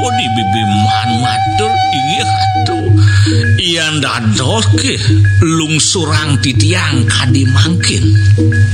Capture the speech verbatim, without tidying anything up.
di bibi man matur iya atuh ieu dados ke lungsurang titiang kadi mangkin